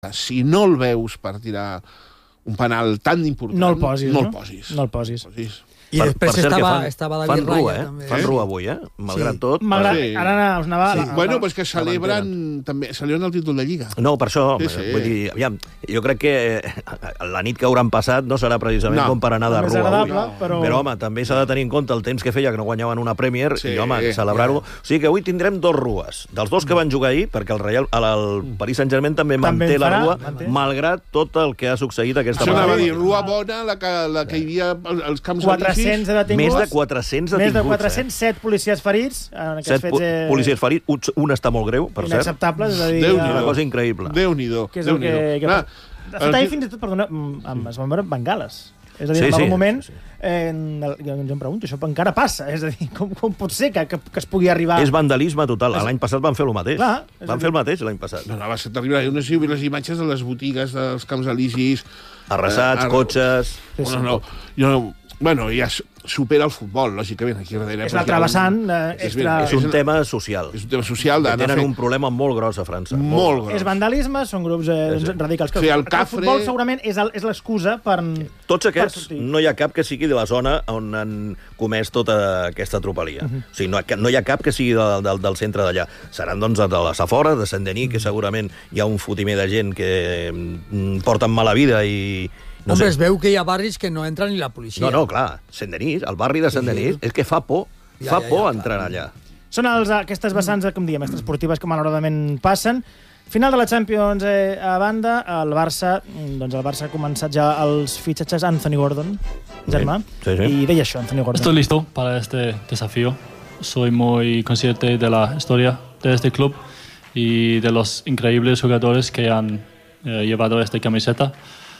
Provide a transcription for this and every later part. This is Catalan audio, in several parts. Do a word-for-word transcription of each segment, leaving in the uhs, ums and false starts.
si no el veus per tirar un penal tan important, no el posis. No, no? el posis. No el posis. El posis. I per, després per estava, fan, estava David Raya, rua, eh? també. Fan rua avui, eh? Malgrat sí. tot. Malgrat, sí. Ara us anava... Sí. La, Bueno, la, pues que celebren també, celebren el títol de Lliga. No, per això, Sí, sí. vull dir, aviam, jo crec que la nit que hauran passat no serà precisament No. com per anar de Més rua avui. agradable, però- Però, home, també s'ha de tenir en compte el temps que feia que no guanyaven una Premier Sí. i, home, celebrar-ho. O sigui que avui tindrem dos rues. Dels dos que van jugar ahir, perquè el, Real, el, el Paris Saint-Germain també, També manté en la farà, rua, manté. malgrat tot el que ha succeït aquesta Això anava a vegada. dir, rua bona, la que, la que hi havia als camps quatre-cents elisis. detinguts. Més de quatre-cents Més de detinguts, quatre-cents set policies ferits. En aquests Set fets, po eh, policies ferits, un, un està molt greu, per cert. inacceptables. És a dir, Déu-n'hi-do. Una cosa increïble. Déu-n'hi-do. que és el que... que Clar, de fet, ahir fins i tot, perdona, mm, es van veure bengales. És a dir, Sí, en sí, algun moment, sí, sí. eh, jo ens em pregunto, això encara passa. És a dir, com, com pot ser que, que, que es pugui arribar... És vandalisme total. L'any passat van fer el mateix. Clar, és a van dir- fer el mateix l'any passat. no, no, va ser terrible. No sé si heu vist les imatges de les botigues dels camps elisis. Arrasats, Eh, ar- cotxes... Sí, sí. No, no, jo, bueno, ja supera el futbol, lògicament, aquí darrere. És perquè l'altre hi ha un- vessant, eh, és extra- ben- És un és- tema social. És un tema social. Que d'anar tenen fent un problema molt gros a França. molt gros. És vandalisme, són grups eh, Sí, sí. radicals. Que, Sí, el que Cafre- el futbol segurament és el- és l'excusa per... Tots per aquests, sortir. no hi ha cap que sigui de la zona on han comès tota aquesta tropalia. Uh -huh. O sigui, no, no hi ha cap que sigui de, de, del centre d'allà. Seran, doncs, de les afores, de Saint-Denis, que segurament hi ha un fotimer de gent que mm, porten mala vida i... No Hombre, sé. es veu que hi ha barris que no entra ni la policia. No, no, clar, Saint-Denis, el barri de Saint-Denis, és que fa por, Ja, fa ja, por ja, entrar clar. allà. Són els, aquestes vessants, com diem, esportives que malauradament passen. Final de la Champions eh, a banda, el Barça, doncs el Barça ha començat ja els fitxatges Anthony Gordon, germà, Sí, sí. i deia això, Anthony Gordon. Estoy listo para este desafío. Soy muy consciente de la historia de este club y de los increíbles jugadores que han eh, llevado esta camiseta.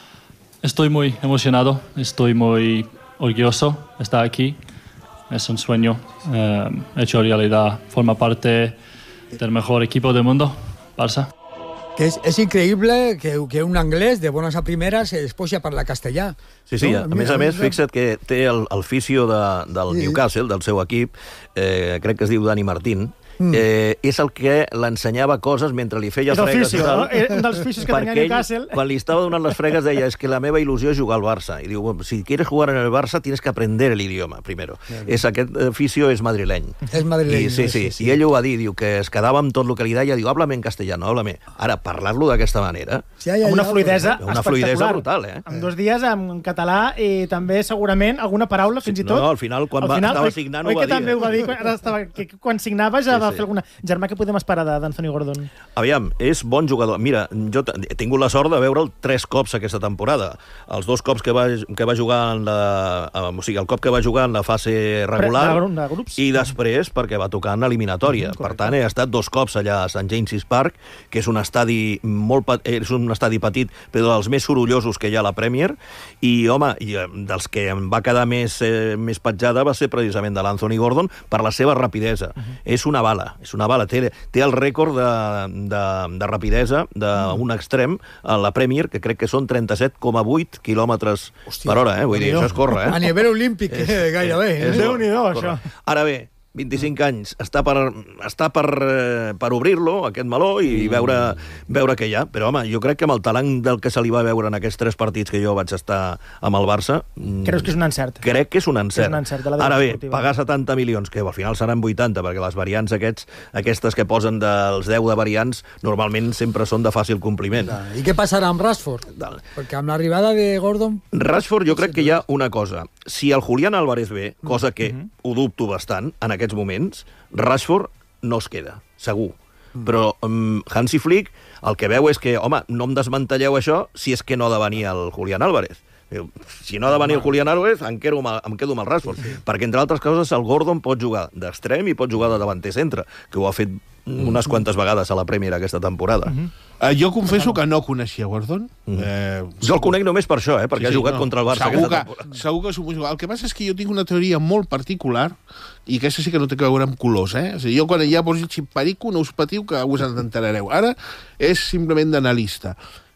Estoy muy emocionado, estoy muy orgulloso de estar aquí. Es un sueño eh, hecho realidad. Forma parte del mejor equipo del mundo, Barça. Que és, és increïble que, que un anglès de bones a primeres es posi a parlar castellà. Sí, sí, No? a més a més, fixa't que té el, el fisio de, del Sí. Newcastle, del seu equip, eh, crec que es diu Dani Martín, eh, és el que l'ensenyava coses mentre li feia És el fregues fisio, i tal. no? Era un dels fisios que tenia Perquè ell, Newcastle. quan li estava donant les fregues, deia, és que la meva il·lusió és jugar al Barça. I diu, bueno, si quieres jugar en el Barça, tienes que aprender el idioma, primero. És, aquest eh, fisio és madrileny. És madrileny, I, sí, sí, sí, sí. I ell ho va dir, diu, que es quedava amb tot el que li deia, diu, háblame en castellano, háblame. Ara, parlar-lo d'aquesta manera... Sí, ja, ja, Amb una ja, fluidesa Una espectacular. fluidesa brutal, eh? En dos dies, en català, i també, segurament, alguna paraula, fins i tot... no, no, al final, quan va- estava oi- signant, oi ho va que dir, també eh? ho va dir, quan, ara estava, que, que quan signava ja Sí, va sí. fer alguna... Germà, què podem esperar de- d'Anthony Gordon? Aviam, és bon jugador. Mira, jo t- he tingut la sort de veure'l tres cops aquesta temporada. Els dos cops que va, que va jugar en la... eh, O sigui, el cop que va jugar en la fase regular De, de grups? i després perquè va tocar en eliminatòria. Per tant, he estat dos cops allà a Saint James's Park, que és un estadi molt pe- és un estadi petit, però dels més sorollosos que hi ha a la Premier, i, home, i, eh, dels que em va quedar més, eh, més petjada va ser precisament de l'Anthony Gordon per la seva rapidesa. És una bala, és una bala. Té, té el rècord de, de, de rapidesa d'un extrem a la Premier, que crec que són trenta-set coma vuit quilòmetres per hora, eh? Vull dir, això és córrer, eh? A nivell olímpic, eh, gairebé. És- Eh? Déu-n'hi-do, corre. això. Ara bé, vint-i-cinc anys, està per, està per, eh, per obrir-lo, aquest meló, i veure, veure què hi ha. Però, home, jo crec que amb el talent del que se li va veure en aquests tres partits que jo vaig estar amb el Barça... mm, Creus que és un encert? Crec que és un encert. És un encert de la Ara bé, deportiva. pagar setanta milions, que al final seran vuitanta, perquè les variants aquests, aquestes que posen dels deu de variants, normalment sempre són de fàcil compliment. I què passarà amb Rashford? Perquè amb l'arribada de Gordon... Rashford, jo crec que hi ha una cosa. Si el Julián Álvarez ve, cosa que ho dubto bastant en aquests moments, Rashford no es queda, segur. Però um, Hansi Flick el que veu és que, home, no em desmantelleu això si és que no ha de venir el Julián Álvarez. Diu, si no ha de venir el Julián Álvarez, em quedo, amb, em quedo amb el Rashford. Sí, sí. Perquè, entre altres coses, el Gordon pot jugar d'extrem i pot jugar de davanter centre, que ho ha fet unes quantes vegades a la Premier aquesta temporada. Uh -huh. Uh, jo confesso que no coneixia Gordon. Uh -huh. eh, jo el conec només per això, eh, perquè sí, sí, ha jugat no. contra el Barça segur aquesta que, temporada. segur que s'ho pot jugar. El que passa és que jo tinc una teoria molt particular, i aquesta sí que no té que veure amb colors, eh? És a dir, jo quan ja poso xiparico no us patiu, que us en enterareu. Ara és simplement d'analista.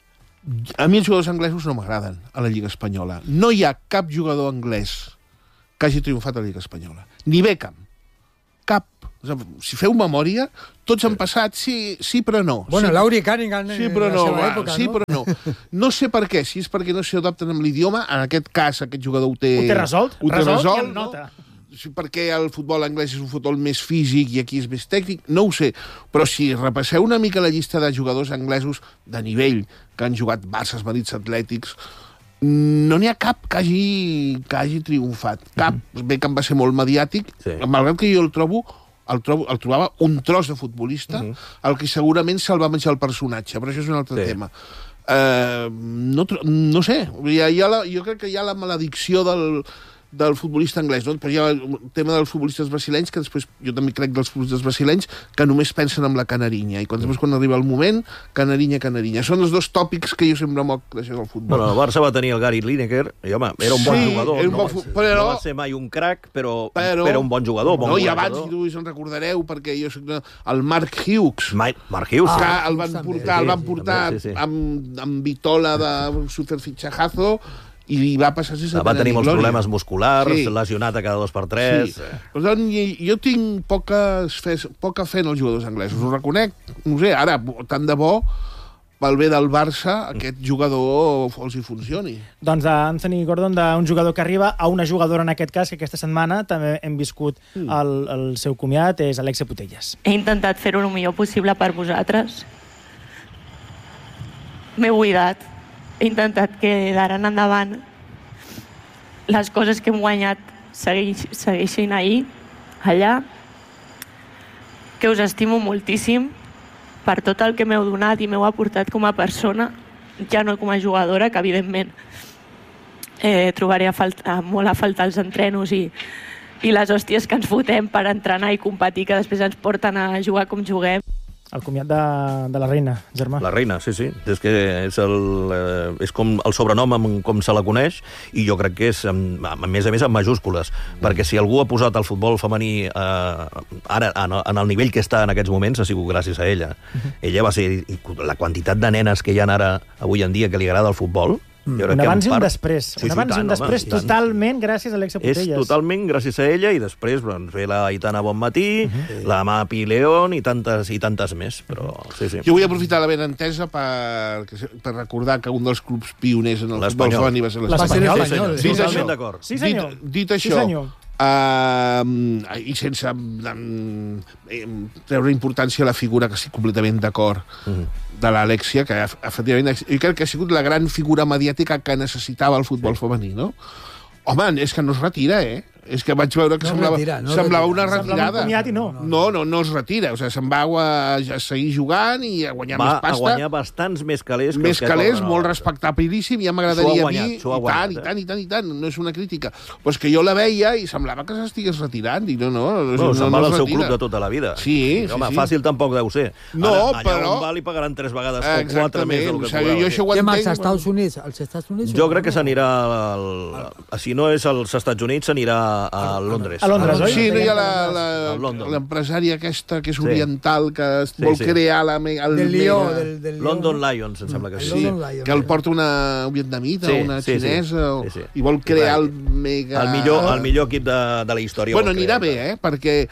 A mi els jugadors anglesos no m'agraden a la Lliga Espanyola. No hi ha cap jugador anglès que hagi triomfat a la Lliga Espanyola. Ni Beckham. Cap. Si feu memòria, tots han passat, sí, sí però no. Bueno, sí, Laurie Cunningham sí, però en no, la seva va, època, sí, no? però no. No sé per què, si és perquè no s'adapten amb l'idioma, en aquest cas aquest jugador ho té... Ho té resolt, ho té resolt, resolt, i en no? nota. Sí, perquè el futbol anglès és un futbol més físic i aquí és més tècnic, no ho sé. Però si repasseu una mica la llista de jugadors anglesos de nivell que han jugat Barças, Madrids, Atlètics, no n'hi ha cap que hagi, que hagi triomfat. Cap. Mm-hmm. Bé que em va ser molt mediàtic, sí. Malgrat que jo el trobo, el, trobo, el trobava un tros de futbolista, mm-hmm. el que segurament se'l va menjar el personatge, però això és un altre sí. tema. Uh, no, no sé, hi ha, hi ha la, jo crec que hi ha la maledicció del... del futbolista anglès, no? Però hi ha el tema dels futbolistes brasilenys, que després jo també crec dels futbolistes brasilenys, que només pensen en la canarinya, i quan, després quan arriba el moment, canarinya, canarinya. Són els dos tòpics que jo sempre moc d'això del futbol. Bueno, el Barça va tenir el Gary Lineker, i home, era un bon sí, jugador, un no, bon, va, però, no va ser mai un crac, però, però però un bon jugador, bon no, jugador. I abans, si tu us en recordareu, perquè jo soc el Mark Hughes, Mai, Mark Hughes, que ah, el van portar, el van portar sí, sí. amb, amb Vitola de superfichajazo, i li va passar sense va tenir molts problemes musculars, sí. lesionat a cada dos per tres... Sí. Per tant, jo tinc poques fe, poca fe en els jugadors anglesos, ho reconec. No sé, ara, tant de bo, pel bé del Barça, aquest jugador els hi funcioni. Doncs d'Anthony Gordon, d'un jugador que arriba a una jugadora, en aquest cas, que aquesta setmana també hem viscut mm. el, el seu comiat, és Alexia Putellas. He intentat fer-ho el millor possible per vosaltres. M'he buidat. He intentat que d'ara en endavant les coses que hem guanyat segueix, segueixin ahir, allà, que us estimo moltíssim per tot el que m'heu donat i m'heu aportat com a persona, ja no com a jugadora, que evidentment eh, trobaré a falta, molt a faltar els entrenos i, i les hòsties que ens fotem per entrenar i competir, que després ens porten a jugar com juguem. El comiat de, de la reina, Germà. La reina, sí, sí. És que és, el, eh, és com el sobrenom amb, com se la coneix, i jo crec que és, a més a més, en majúscules. Perquè si algú ha posat el futbol femení eh, ara, en, en el nivell que està en aquests moments, ha sigut gràcies a ella. Uh-huh. Ella va ser... La quantitat de nenes que hi ha ara, avui en dia, que li agrada el futbol... Mm. Un abans i un després. Sí, un abans i un després, home, totalment gràcies a Alexia Putellas. És totalment gràcies a ella, i després doncs, ve la Aitana Bonmatí, uh -huh. la Mapi León i tantes i tantes més. Però, sí, sí. Jo vull aprofitar la benentesa per, per recordar que un dels clubs pioners en el futbol femení va ser l'Espanyol. L'Espanyol. Sí, totalment d'acord. Sí, senyor. Dit, dit això, sí, senyor. Uh, i sense um, treure importància a la figura, que estic completament d'acord, mm. de l'Alexia, que efectivament jo crec que ha sigut la gran figura mediàtica que necessitava el futbol sí. femení, no? Home, és que no es retira, eh? És que vaig veure que no semblava, retira, no semblava una retirada. Semblava un no. No, no, no es retira. O sigui, se'n va a, a seguir jugant i a guanyar va més pasta. Va a guanyar bastants més calés. Que més que calés, no, molt respectabilíssim, ja m'agradaria a mi. I tant, i tant, i tant, i tant. No és una crítica. Però és que jo la veia i semblava que s'estigués retirant. I no, no, no, no, no, se'n no va es al seu retira. club de tota la vida. Sí, sí, home, sí. Fàcil tampoc deu ser. No, Ara, allà però... on va li pagaran tres vegades o exactament. quatre més del que o sigui, jo això ho Què entenc. als Estats Units? Als Estats Units? Jo crec que s'anirà... Al... Si no és als Estats Units, s'anirà a Londres. A Londres, oi? Sí, no hi ha l'empresària aquesta que és Sí. oriental, que Sí, vol sí. crear la... El Del Lió. mega- Del, del London Lions, em sembla que sí. Sí, London Lions. que el porta una vietnamita Sí, o una sí, sí. xinesa, o- Sí, sí. i vol crear el mega... El millor, el millor equip de, de la història. Bueno, vol anirà crear. bé, eh? Perquè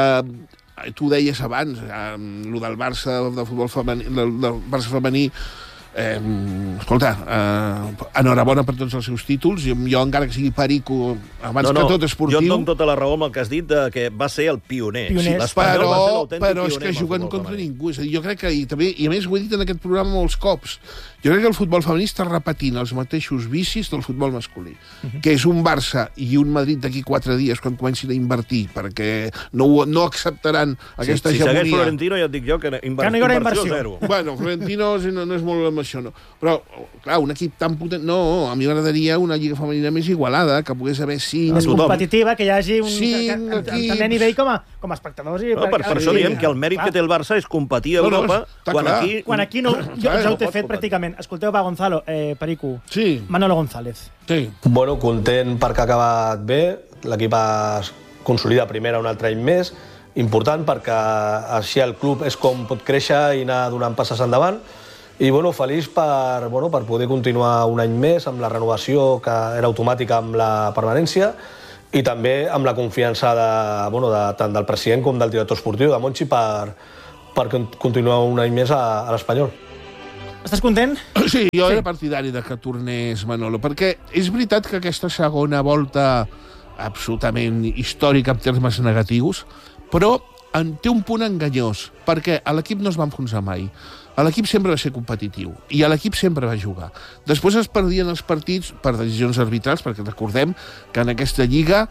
eh, tu deies abans, eh, el del Barça, del futbol femení, del, del Barça femení, Eh, escolta, eh, enhorabona per tots els seus títols. Jo, jo encara que sigui perico, abans No, no, que tot esportiu... jo et dono tota la raó amb el que has dit, de que va ser el pioner. Pioners. Sí, l'Espanyol va ser però, l'autèntic però és pioner que amb el juguen futbol contra femení. ningú. És a dir, jo crec que, i, també, i a més ho he dit en aquest programa molts cops, jo crec que el futbol femení està repetint els mateixos vicis del futbol masculí, uh -huh. que és un Barça i un Madrid d'aquí quatre dies quan comencin a invertir, perquè no, ho- no acceptaran aquesta si, si segueix hegemonia. Florentino, ja et dic jo que, inver... Que no hi haurà inversió inversió. zero. Bueno, Florentino no, no és molt amb això, no. Però, clar, un equip tan potent... No, a mi m'agradaria una lliga femenina més igualada, que pogués haver cinc... Més tothom. competitiva, que hi hagi un... Sí, que, que, que, equips. que a nivell com a, com a espectadors. I No, per, per això diem que el mèrit que té el Barça és competir a No, no, Europa, està quan clar. aquí... Quan aquí no... Jo Clar, ja ho no t'he pots fet competir. pràcticament. Escolteu, va, Gonzalo, eh, Perico. Sí, Manolo González. sí. Bueno, content perquè ha acabat bé, l'equip es consolida primera un altre any més, important perquè així el club és com pot créixer i anar donant passes endavant, i bueno, feliç per, bueno, per poder continuar un any més amb la renovació que era automàtica amb la permanència, i també amb la confiança de, bueno, de, tant del president com del director esportiu, de Monchi, per, per continuar un any més a, a l'Espanyol. Estàs content? Sí, jo sí. era partidari de que tornés Manolo, perquè és veritat que aquesta segona volta absolutament històrica en termes negatius, però en té un punt enganyós, perquè a l'equip no es va enfonsar mai. L'equip sempre va ser competitiu i l'equip sempre va jugar. Després es perdien els partits per decisions arbitrals, perquè recordem que en aquesta lliga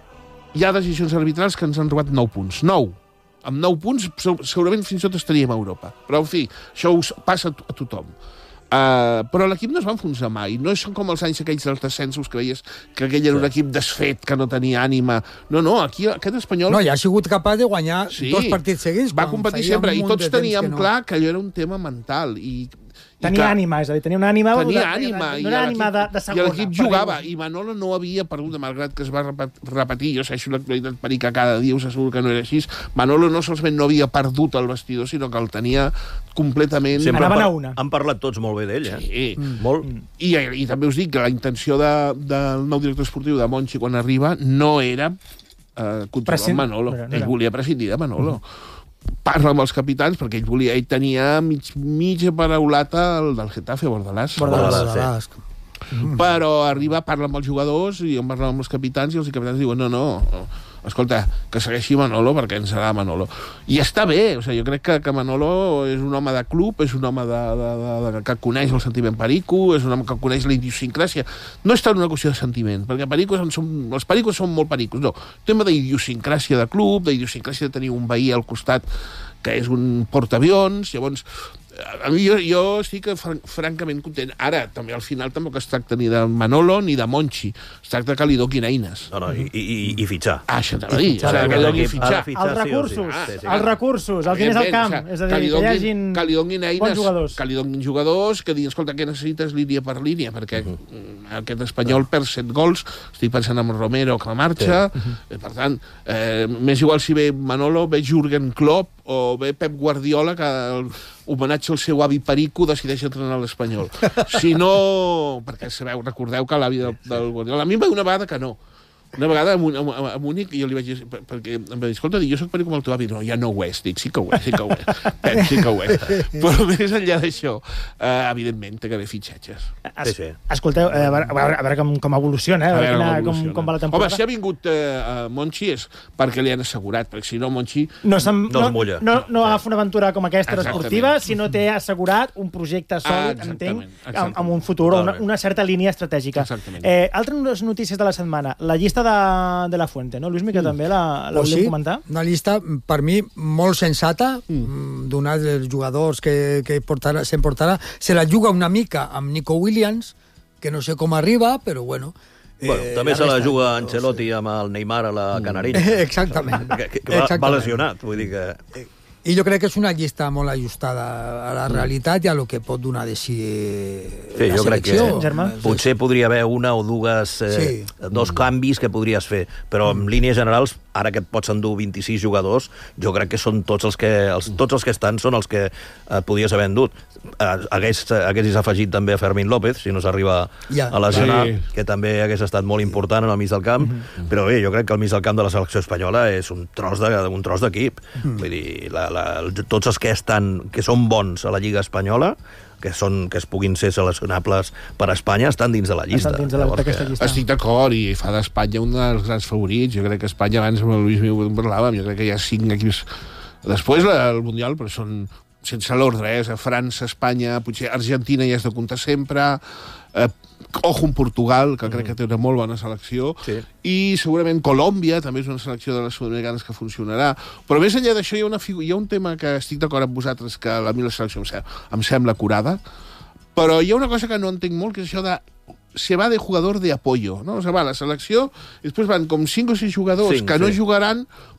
hi ha decisions arbitrals que ens han robat nou punts. Nou. Amb nou punts segurament fins i tot estaríem a Europa. Però, en fi, això us passa a tothom. Uh, però l'equip no es va enfonsar mai. No són com els anys aquells dels descensos que veies que aquell era un equip desfet, que no tenia ànima. No, no, aquí aquest Espanyol... No, i ha sigut capaç de guanyar sí, dos partits seguits. Va competir sempre, i tots teníem no. clar que allò era un tema mental. I, tenia ànima, és a dir, tenia una ànima... Tenia de, ànima. No era ànima de, de segona. I l'equip jugava, i Manolo no havia perdut, malgrat que es va repetir, jo segueixo l'actualitat perica cada dia, us asseguro que no era així, Manolo no solament no havia perdut el vestidor, sinó que el tenia completament... Sempre han, par una. han parlat tots molt bé d'ell, eh? Sí. Mm. Molt. I, I també us dic que la intenció de, del nou director esportiu de Monchi quan arriba no era eh, controlar Prescin... Manolo. No, no, no. Ell volia prescindir de Manolo. Mm. Parla amb els capitans, perquè ell volia, ell tenia mig, mitja paraulata el del Getafe, Bordalàs. Bordalàs, Bordalàs. Mm. Però arriba, parla amb els jugadors, i on parla amb els capitans, i els capitans diuen, no, no, escolta, que segueixi Manolo, perquè ens serà Manolo. I està bé, o sigui, jo crec que, que Manolo és un home de club, és un home de, de, de, de, que coneix el sentiment perico, és un home que coneix la idiosincràsia. No és tant una qüestió de sentiment, perquè pericos són, els pericos són molt pericos, no. Tema d'idiosincràsia de club, d'idiosincràsia de tenir un veí al costat que és un portaavions, llavors... A mi jo, jo estic fran francament content. Ara, també al final tampoc es tracta ni de Manolo ni de Monchi. Es tracta que li donin eines. No, no, i, i, i fitxar. Ah, això t'ha de dir. O sigui, que li donin fitxar. Els recursos, sí, sí. els recursos, els diners al camp. És a dir, que, donin, hi hagin que li donin eines, bons jugadors. Que li donin jugadors, que diguin, escolta, què necessites línia per línia? Perquè uh -huh. aquest Espanyol uh -huh. perd set gols. Estic pensant en Romero, que marxa. Sí. Uh -huh. Per tant, eh, m'és igual si ve Manolo, ve Jürgen Klopp o ve Pep Guardiola, que el homenatge al seu avi Perico decideix entrenar l'Espanyol. Si no... Perquè sabeu, recordeu que l'avi del, del Guardiola... A mi em va dir una vegada que no. Una vegada a Múnich jo li vaig dir, perquè em va dir, escolta, jo soc perico com el teu avi. No, ja no ho és. Dic, sí que ho és, sí que ho és. Pep, sí que ho és. Però més enllà d'això, eh, evidentment, té que haver fitxatges. Es, sí, sí. Escolteu, a veure, a veure, a veure com, com evoluciona, eh? a veure com, quina, evoluciona. Com, com va la temporada. Home, si ha vingut eh, Monchi és perquè li han assegurat, perquè si no, Monchi... No, no, no es mulla. No, no agafa una aventura com aquesta esportiva, si no té assegurat un projecte sòlid, ah, entenc, amb, amb un futur, una, una certa línia estratègica. Eh, altres notícies de la setmana. La llista de, de la Fuente, no? Luis Miquel, mm. també la, la oh, volíem sí? comentar? Una llista, per mi, molt sensata, mm. donats els jugadors que, que s'emportarà. Se la juga una mica amb Nico Williams, que no sé com arriba, però bueno... Bueno, eh, també la se la juga Ancelotti amb el Neymar a la Canarella. Exactament. Que, que, que va, va lesionat, vull dir que... I jo crec que és una llista molt ajustada a la realitat i a lo que pot donar de si sí, jo crec que potser podria haver una o dues eh, sí. dos canvis que podries fer, però en línies generals, ara que et pots endur vint-i-sis jugadors, jo crec que són tots els que els, tots els que estan són els que eh, podies haver endut. Eh, hagués, haguessis afegit també a Fermín López, si no s'arriba ja. a lesionar, sí. que també hagués estat molt important en el mig del camp, mm-hmm. però bé, jo crec que el mig del camp de la selecció espanyola és un tros de, un tros d'equip. Mm. Vull dir, la, la, tots els que estan, que són bons a la Lliga Espanyola, que, són, que es puguin ser seleccionables per a Espanya, estan dins de la llista. Estan dins de la, d'aquesta que... llista. Estic d'acord, i fa d'Espanya un dels grans favorits. Jo crec que Espanya, abans amb el Luis Miu en parlàvem, jo crec que hi ha cinc equips... Després el Mundial, però són sense l'ordre, eh? França, Espanya, potser Argentina ja és de comptar sempre, eh, ojo en Portugal, que crec que té una molt bona selecció, sí. i segurament Colòmbia, també és una selecció de les sud-americanes que funcionarà. Però més enllà d'això hi ha, una hi ha un tema que estic d'acord amb vosaltres, que a mi la selecció em sembla, em sembla curada, però hi ha una cosa que no entenc molt, que és això de se va de jugador de apoyo, no? O sea, va a la selecció, i després van com cinc o sis jugadors cinc, que no sí. jugaran,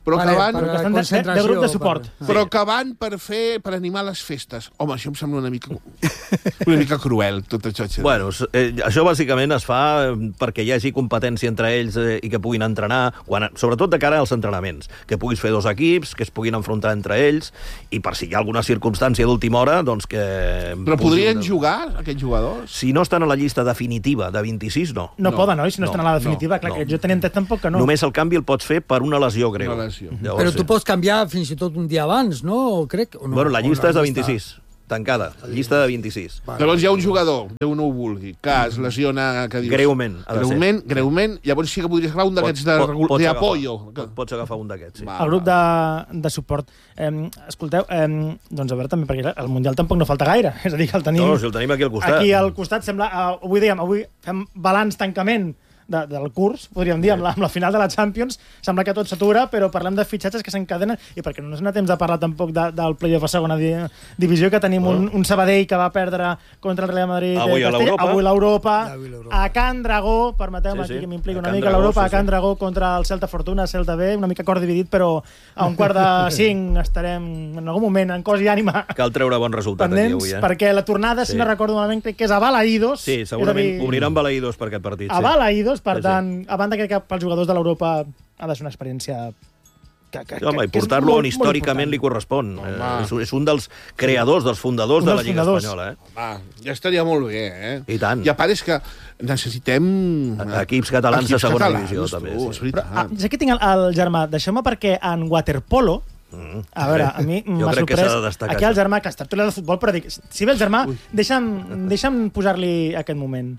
però que van... De grup de suport. Però que van per fer, per animar les festes. Home, això em sembla una mica una mica cruel, tot això. Bueno, eh, això bàsicament es fa perquè hi hagi competència entre ells eh, i que puguin entrenar, quan, sobretot de cara als entrenaments, que puguis fer dos equips, que es puguin enfrontar entre ells, i per si hi ha alguna circumstància d'última hora, doncs que... Però podrien jugar, aquests jugadors? Si no estan a la llista definitiva de vint-i-sis, no. No, no poden, oi? Si no, no estan a la definitiva, no, clar, no. Que jo tenia entès tampoc que no. Només el canvi el pots fer per una lesió greu. Una lesió. Llavors, però tu sí. Pots canviar fins i tot un dia abans, no? Crec, o no? Bueno, la llista és de vint-i-sis. Tancada, llista de vint-i-sis. Vale. Llavors hi ha un jugador, Déu no ho vulgui, que es lesiona... Que dius, greument. Greument, greument, llavors sí que podries agafar un d'aquests d'apoyo. Pot, pots agafar un d'aquests, sí. Va, el grup de, de suport. Eh, escolteu, eh, doncs a veure també, perquè el Mundial tampoc no falta gaire. És a dir, que el tenim... No, si el tenim aquí al costat. Aquí al costat sembla... Uh, avui dèiem, avui fem balanç tancament De, del curs, podríem dir, amb la, amb la final de la Champions. Sembla que tot s'atura, però parlem de fitxatges que s'encadenen, i perquè no ens n'ha temps de parlar tampoc de, del play-off a segona di, divisió, que tenim un, un Sabadell que va perdre contra el Real Madrid. Avui a l'Europa. Avui l'Europa. A Can Dragó, permeteu-me sí, sí. Aquí que m'impliqui una mica l'Europa, sí, sí. A Can Dragó contra el Celta Fortuna, Celta B, una mica cor dividit, però a un quart de cinc estarem en algun moment en cos i ànima. Cal treure bon resultat aquí avui, eh? Perquè la tornada, sí. Si no recordo malament, crec que és a Balaïdos. Sí, segurament dir, obriran Balaïdos per aquest partit. A Balaïdos, per sí, tant, sí. A banda que pels jugadors de l'Europa ha de ser una experiència que, que, home, i portar-lo on històricament li correspon. Eh, és, és un dels creadors, dels fundadors de la Lliga fundadors. Espanyola. Eh? Home, ja estaria molt bé, eh? I tant. I a part és que necessitem... Equips catalans de segona catalans, divisió, també. Tu, sí. Però, ah, ja que tinc el, el germà, deixeu-me perquè en waterpolo, Mm. A veure, a mi m'ha sorprès aquí el germà, que és tertúlia de futbol, però dic, si ve el germà, deixa'm, deixa'm posar-li aquest moment.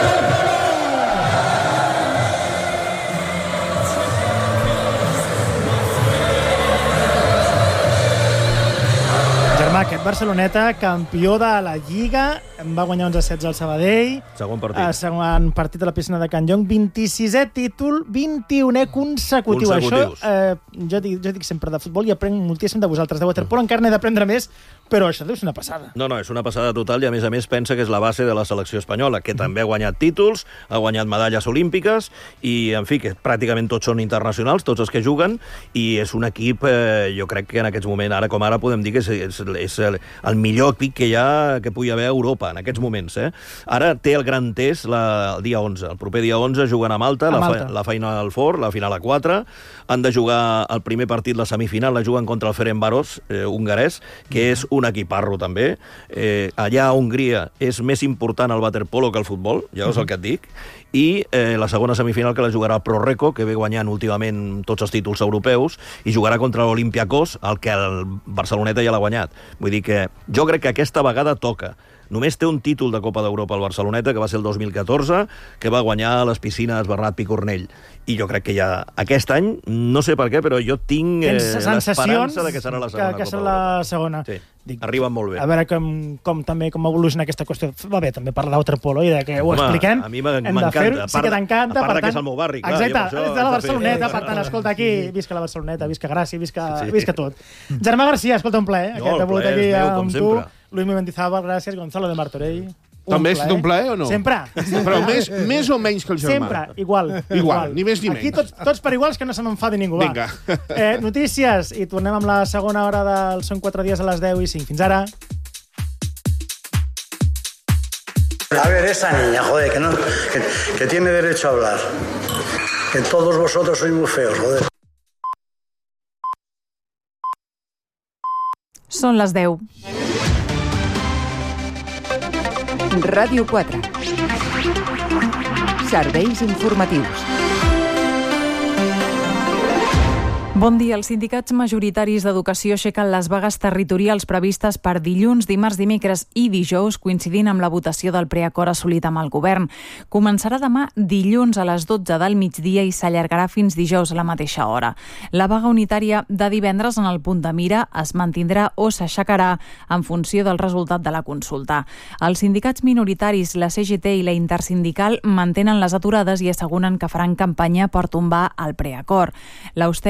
Germà, aquest Barceloneta, campió de la Lliga, va guanyar onze a setze al Sabadell. Segon partit. Uh, segon partit a la piscina de Can Llong. vint-i-sisè títol, vint-i-unè consecutiu. Consecutius. Això, uh, jo, dic, jo dic sempre de futbol i aprenc moltíssim de vosaltres. De waterpolo mm. encara n'he d'aprendre més, però això deu ser una passada. No, no, és una passada total i a més a més pensa que és la base de la selecció espanyola, que mm. també ha guanyat títols, ha guanyat medalles olímpiques i, en fi, que pràcticament tots són internacionals, tots els que juguen, i és un equip, eh, jo crec que en aquests moments, ara com ara, podem dir que és, és, és el, el millor equip que hi ha, que pugui haver a Europa en aquests moments. Eh? Ara té el gran test la, el dia onze. El proper dia onze juguen a Malta, a Malta. La, la Final Four, la final a quatre. Han de jugar el primer partit, la semifinal, la juguen contra el Ferencváros, eh, hongarès, que és un equiparro també. Eh, allà a Hongria és més important el waterpolo que el futbol, ja és el que et dic. I eh, la segona semifinal que la jugarà el Proreco, que ve guanyant últimament tots els títols europeus, i jugarà contra l'Olympiacos, el que el Barceloneta ja l'ha guanyat. Vull dir que jo crec que aquesta vegada toca. Només té un títol de Copa d'Europa al Barceloneta, que va ser el dos mil catorze, que va guanyar a les piscines Bernat Picornell. I jo crec que ja aquest any, no sé per què, però jo tinc eh, l'esperança de que serà la segona que, que Copa serà la segona. Sí, dic, arriben molt bé. A veure com, com, també, com evoluciona aquesta qüestió. Va bé també parlar de waterpolo i de que ho Home, expliquem. A mi m'encanta. Sí que t'encanta. A part que és el meu barri, clar. Exacte, és de la Barceloneta, per tant, escolta, aquí, visca la Barceloneta, visca Gràcia, visca, sí. visca tot. Germà Garcia, escolta, un plaer. No, el plaer és meu, com sempre. Luis Mendizábal, gràcies, Gonzalo de Martorell. També ha estat un plaer o no? Sempre. Però més, més o menys que el germà? Sempre, igual. Igual, igual. Ni més ni menys. Aquí tots, tots per iguals, que no se m'enfadi ningú. Vinga. Eh, notícies, i tornem amb la segona hora del Són quatre dies a les deu i cinc. Fins ara. A ver, esa niña, joder, que, no, que, que tiene derecho a hablar. Que todos vosotros sois muy feos, joder. Són les deu. Ràdio quatre. Serveis informatius. Bon dia. Els sindicats majoritaris d'educació aixequen les vagues territorials previstes per dilluns, dimarts, dimecres i dijous, coincidint amb la votació del preacord assolit amb el govern. Començarà demà dilluns a les dotze del migdia i s'allargarà fins dijous a la mateixa hora. La vaga unitària de divendres en el punt de mira es mantindrà o s'aixecarà en funció del resultat de la consulta. Els sindicats minoritaris, la C G T i la Intersindical mantenen les aturades i asseguren que faran campanya per tombar el preacord. L'Austec, el sindicat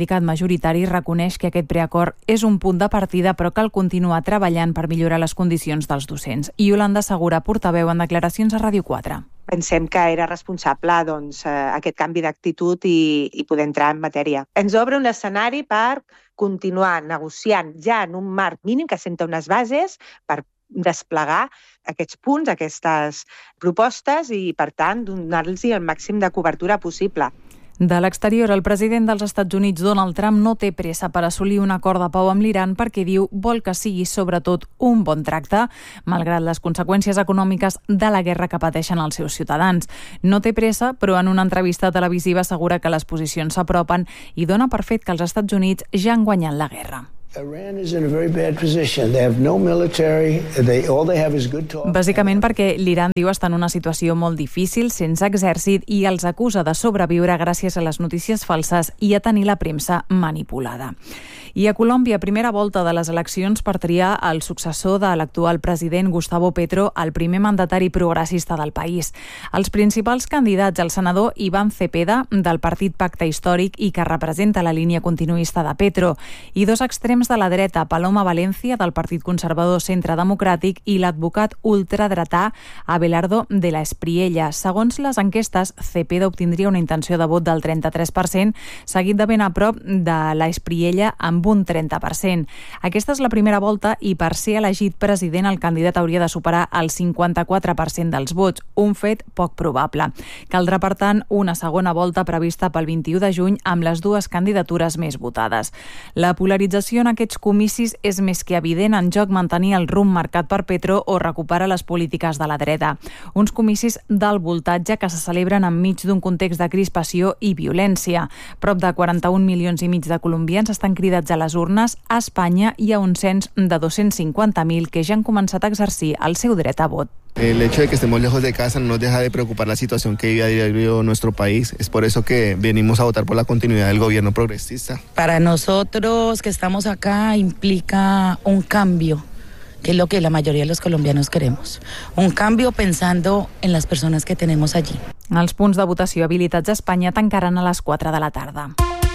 sindicat majoritari, reconeix que aquest preacord és un punt de partida, però cal continuar treballant per millorar les condicions dels docents. I Yolanda Segura, portaveu en declaracions a Ràdio quatre. Pensem que era responsable doncs, aquest canvi d'actitud i, i poder entrar en matèria. Ens obre un escenari per continuar negociant ja en un marc mínim que assenta unes bases per desplegar aquests punts, aquestes propostes i, per tant, donar-los el màxim de cobertura possible. De l'exterior, el president dels Estats Units, Donald Trump, no té pressa per assolir un acord de pau amb l'Iran perquè diu vol que sigui, sobretot, un bon tracte, malgrat les conseqüències econòmiques de la guerra que pateixen els seus ciutadans. No té pressa, però en una entrevista televisiva assegura que les posicions s'apropen i dona per fet que els Estats Units ja han guanyat la guerra. Iran is in a very bad position. They have no military. They all they have is good talk. Bàsicament perquè l'Iran diu estar en una situació molt difícil, sense exèrcit, i els acusa de sobreviure gràcies a les notícies falses i a tenir la premsa manipulada. I a Colòmbia, primera volta de les eleccions per triar el successor de l'actual president Gustavo Petro, el primer mandatari progressista del país. Els principals candidats, el senador Iván Cepeda, del partit Pacte Històric i que representa la línia continuista de Petro, i dos extrems de la dreta, Paloma Valencia, del Partit Conservador Centre Democràtic, i l'advocat ultradretà Abelardo de la Espriella. Segons les enquestes, Cepeda obtindria una intenció de vot del trenta-tres per cent, seguit de ben a prop de la Espriella amb un trenta per cent. Aquesta és la primera volta i per ser elegit president el candidat hauria de superar el cinquanta-quatre per cent dels vots, un fet poc probable. Caldrà, per tant, una segona volta prevista pel vint-i-u de juny amb les dues candidatures més votades. La polarització en aquests comicis és més que evident, en joc mantenir el rumb marcat per Petro o recuperar les polítiques de la dreta. Uns comicis del voltatge que se celebren enmig d'un context de crispació i violència. Prop de quaranta-un milions i mig de colombians estan cridats a les urnes. A Espanya hi ha un cens de dos-cents cinquanta mil que ja han començat a exercir el seu dret a vot. El hecho de que estemos lejos de casa no nos deja de preocupar la situación que vive a diario nuestro país. Es por eso que venimos a votar por la continuidad del gobierno progresista. Para nosotros que estamos acá implica un cambio, que es lo que la mayoría de los colombianos queremos. Un cambio pensando en las personas que tenemos allí. Els punts de votació habilitats a Espanya tancaran a les quatre de la tarda.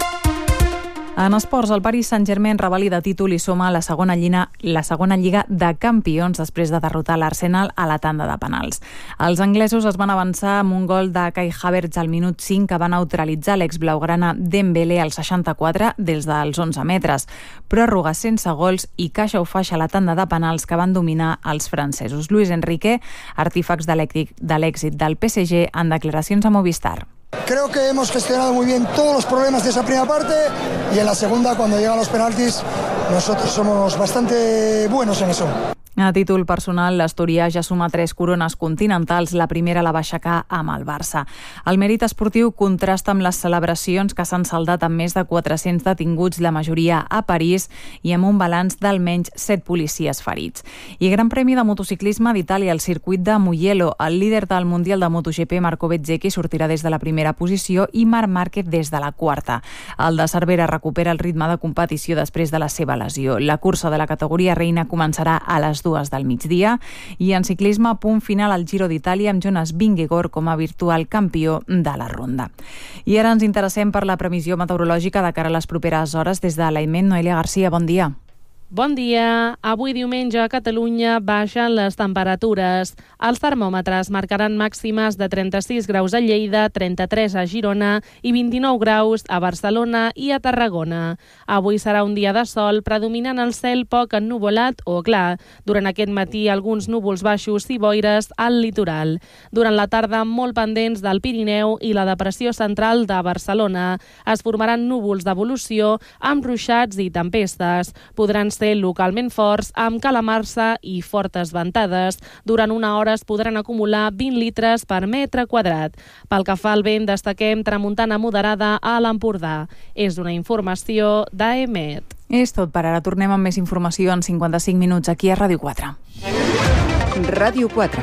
En esports, el Paris Saint-Germain revalida títol i suma la segona, llina, la segona Lliga de Campions després de derrotar l'Arsenal a la tanda de penals. Els anglesos es van avançar amb un gol de Kai Havertz al minut cinc que va neutralitzar l'ex-blaugrana Dembélé al seixanta-quatre des dels onze metres. Pròrroga sense gols i caixa o faixa a la tanda de penals que van dominar els francesos. Luis Enrique, artífex de l'èxit del P S G, en declaracions a Movistar. Creo que hemos gestionado muy bien todos los problemas de esa primera parte y en la segunda, cuando llegan los penaltis, nosotros somos bastante buenos en eso. A títol personal, l'asturià ja suma tres corones continentals, la primera la va aixecar amb el Barça. El mèrit esportiu contrasta amb les celebracions que s'han saldat amb més de quatre-cents detinguts, la majoria a París, i amb un balanç d'almenys set policies ferits. I Gran Premi de Motociclisme d'Itàlia al circuit de Mugello. El líder del Mundial de MotoGP, Marco Bezzecchi, sortirà des de la primera posició i Marc Márquez des de la quarta. El de Cervera recupera el ritme de competició després de la seva lesió. La cursa de la categoria reina començarà a les dues del migdia i en ciclisme punt final al Giro d'Itàlia amb Jonas Vingegaard com a virtual campió de la ronda. I ara ens interessem per la previsió meteorològica de cara a les properes hores. Des de l'Aiment, Noelia Garcia, bon dia. Bon dia. Avui diumenge a Catalunya baixen les temperatures. Els termòmetres marcaran màximes de trenta-sis graus a Lleida, trenta-tres a Girona i vint-i-nou graus a Barcelona i a Tarragona. Avui serà un dia de sol, predominant el cel poc ennuvolat o clar. Durant aquest matí, alguns núvols baixos i boires al litoral. Durant la tarda, molt pendents del Pirineu i la depressió central de Barcelona. Es formaran núvols d'evolució amb ruixats i tempestes. Podran ser localment forts, amb calamarsa i fortes ventades. Durant una hora es podran acumular vint litres per metre quadrat. Pel que fa al vent, destaquem tramuntana moderada a l'Empordà. És una informació d'A M E T. És tot per ara. Tornem amb més informació en cinquanta-cinc minuts aquí a Ràdio quatre. Ràdio quatre.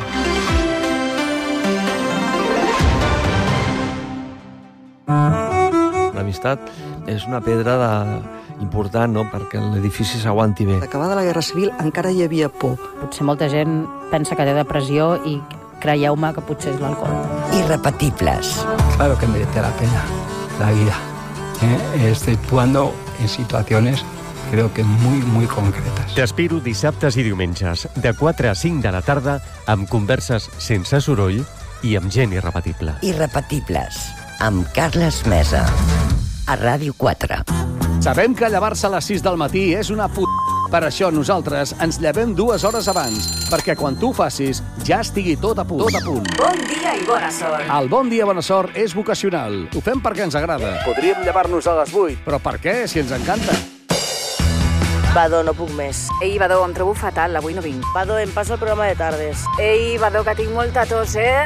L'amistat és una pedra de... important, no?, perquè l'edifici s'aguanti bé. Acabada la Guerra Civil encara hi havia por. Potser molta gent pensa que té depressió i creieu-me que potser és l'alcohol. Irrepetibles. Claro que merece la pena la vida. eh, exceptuando en situaciones creo que muy, muy concretas. T'espero dissabtes i diumenges, de quatre a cinc de la tarda, amb converses sense soroll i amb gent irrepetible. Irrepetibles, amb Carles Mesa, a Ràdio quatre. Sabem que llevar-se a les sis del matí és una p***. Per això nosaltres ens llevem dues hores abans, perquè quan tu ho facis ja estigui tot a punt. Tot a punt. Bon dia i bona sort. El bon dia, bona sort és vocacional. Ho fem perquè ens agrada. Podríem llevar-nos a les vuit, però per què, si ens encanta? Badó, no puc més. Ei, Badó, em trobo fatal, avui no vinc. Badó, em passo el programa de tardes. Ei, Badó, que tinc molta tos, eh?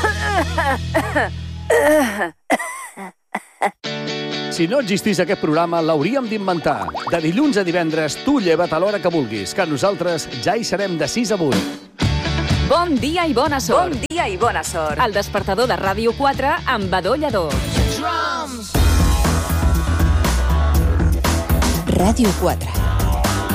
Si no existís aquest programa, l'hauríem d'inventar. De dilluns a divendres, tu lleva't a l'hora que vulguis, que nosaltres ja hi serem de sis a vuit. Bon dia i bona sort. Bon dia i bona sort. El despertador de Ràdio quatre amb Badó Lledó. Ràdio quatre.